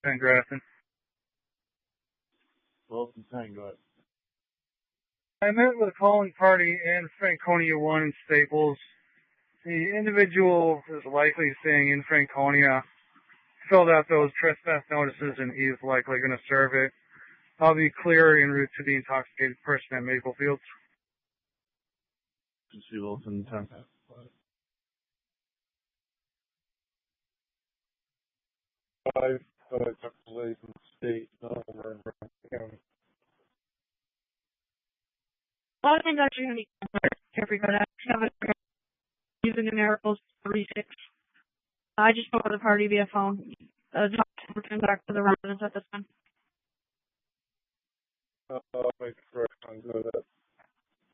Van Grafton. Wilson 10, go ahead. I met with a calling party in Franconia 1 in Staples. The individual is likely staying in Franconia, filled out those trespass notices, and he's likely going to serve it. I'll be clear en route to the intoxicated person at Maple Fields. See Wilson 10. Five took place in the state, over in Ramsey County. Well, I think actually going to be Jeffrey Kodak. Using numericals 3-6. I just spoke with the party via phone. Return back to the residence at this time. Make a correction. Go ahead.